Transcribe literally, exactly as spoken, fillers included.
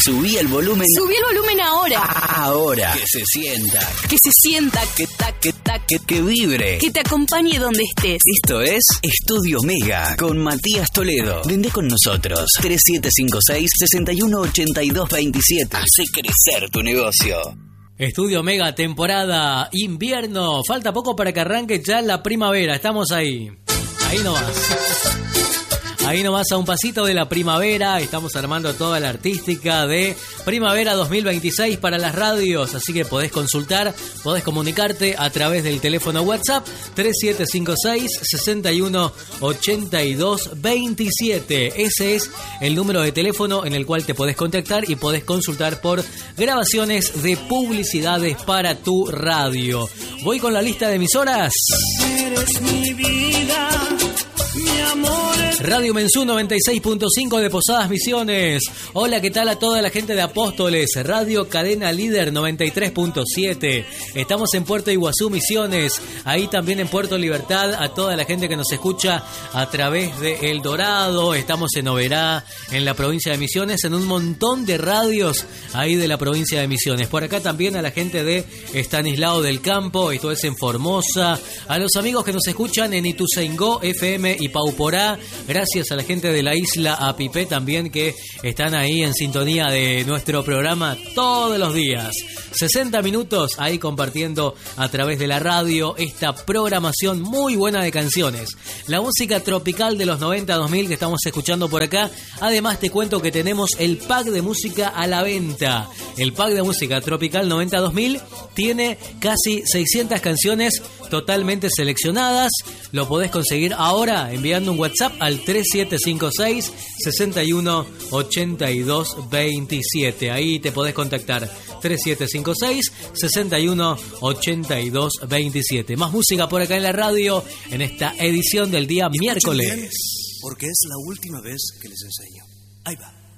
Subí el volumen. Subí el volumen ahora. Ahora. Que se sienta. Que se sienta. Que ta, que ta, que, que vibre. Que te acompañe donde estés. Esto es Estudio Mega con Matías Toledo. Vende con nosotros. tres siete cinco seis, seis uno ocho dos dos siete. Hace crecer tu negocio. Estudio Mega, temporada invierno. Falta poco para que arranque ya la primavera. Estamos ahí. Ahí nomás. Ahí nomás a un pasito de la primavera. Estamos armando toda la artística de Primavera dos mil veintiséis para las radios. Así que podés consultar, podés comunicarte a través del teléfono WhatsApp tres siete cinco seis, seis uno ocho dos dos siete. Ese es el número de teléfono en el cual te podés contactar y podés consultar por grabaciones de publicidades para tu radio. Voy con la lista de emisoras. Eres mi vida, mi amor. Radio Mensú noventa y seis punto cinco de Posadas Misiones. Hola, ¿qué tal a toda la gente de Apóstoles? Radio Cadena Líder noventa y tres punto siete. Estamos en Puerto Iguazú, Misiones. Ahí también en Puerto Libertad, a toda la gente que nos escucha a través de El Dorado. Estamos en Oberá, en la provincia de Misiones, en un montón de radios ahí de la provincia de Misiones. Por acá también a la gente de Estanislao del Campo, esto es en Formosa. A los amigos que nos escuchan en Ituzaingó F M y Pauporá. Gracias a la gente de la isla Apipé también que están ahí en sintonía de nuestro programa todos los días. sesenta minutos ahí compartiendo a través de la radio esta programación muy buena de canciones. La música tropical de los noventa dos mil que estamos escuchando por acá. Además te cuento que tenemos el pack de música a la venta. El pack de música tropical noventa dos mil tiene casi seiscientas canciones totalmente seleccionadas. Lo podés conseguir ahora enviando un WhatsApp al tres siete cinco seis, seis uno ocho dos dos siete. Ahí te podés contactar. tres siete cinco seis, seis uno ocho dos dos siete. Más música por acá en la radio en esta edición del día miércoles. Bien, porque es la última vez que les enseño. Ahí va.